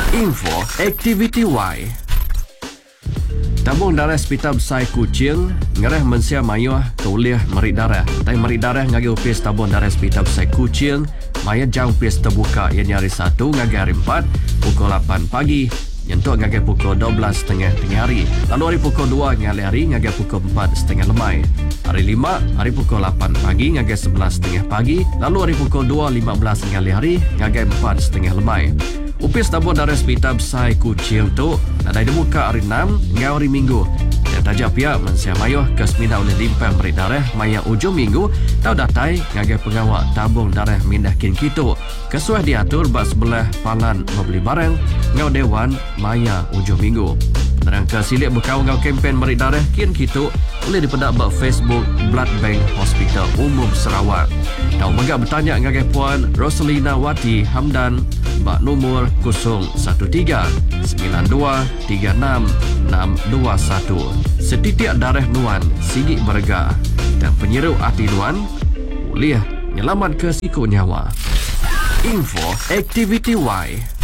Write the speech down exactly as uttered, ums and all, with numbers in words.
Info Activity Y. Tabung darah Hospital Besar Kuching ngarah mensia mayuh kuliah merik darah. Tai merik darah ngagi upis tabung darah Hospital Besar Kuching maya jang upis terbuka yang hari satu ngagi hari empat pukul lapan pagi. Yang tu ngagi pukul dua belas setengah tengah hari. Lalu hari pukul dua ngali hari ngagi pukul empat setengah lemai. Hari lima hari pukul lapan pagi ngagi sebelas setengah pagi. Lalu hari pukul dua lima belas ngali hari ngagi empat setengah lemai. Upis tabung darah Hospital Besar Kuching tu nadai dibuka hari enam hingga hari Minggu. Dan tajak pihak mensia mayuh ke semina oleh limpah merik darah maya ujung minggu tau datai ngagai pengawal tabung darah mindah kin kitu. Kesuai diatur bak sebelah palan membeli barang ngau dewan maya ujung minggu. Penerang ke silik berkau ngau kempen merik darah kin kitu boleh dipedak bak Facebook Blood Bank Hospital Umum Sarawak. Tau megak bertanya ngagai puan Rosalina Wati Hamdan bak nomor kosong satu tiga sembilan dua tiga enam enam dua satu. Setitik darah nuan sigi berga dan penyeru hati nuan boleh nyelamat ke siku nyawa. Info Activity Y.